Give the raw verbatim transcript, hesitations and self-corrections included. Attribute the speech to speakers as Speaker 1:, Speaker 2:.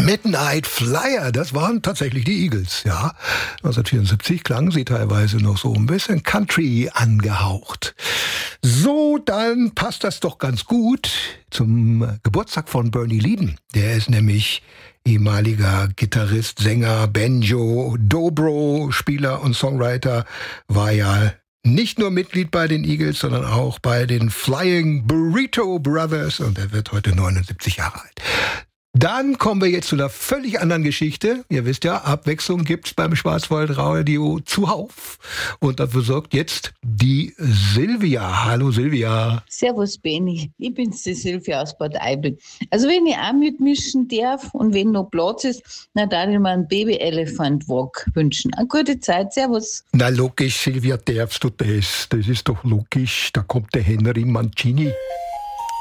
Speaker 1: Midnight Flyer, das waren tatsächlich die Eagles, ja. neunzehnhundertvierundsiebzig klangen sie teilweise noch so ein bisschen Country angehaucht. So, dann passt das doch ganz gut zum Geburtstag von Bernie Leadon. Der ist nämlich ehemaliger Gitarrist, Sänger, Banjo, Dobro, Spieler und Songwriter, war ja nicht nur Mitglied bei den Eagles, sondern auch bei den Flying Burrito Brothers und er wird heute neunundsiebzig Jahre alt. Dann kommen wir jetzt zu einer völlig anderen Geschichte. Ihr wisst ja, Abwechslung gibt's beim Schwarzwaldradio zuhauf. Und dafür sorgt jetzt die Silvia. Hallo Silvia.
Speaker 2: Servus Benni, ich bin's, die Silvia aus Bad Aibling. Also wenn ich auch mitmischen darf und wenn noch Platz ist, dann darf ich mir einen Baby-Elephant-Walk wünschen. Eine gute Zeit, servus.
Speaker 1: Na logisch, Silvia, darfst du das. Das ist doch logisch. Da kommt der Henry Mancini.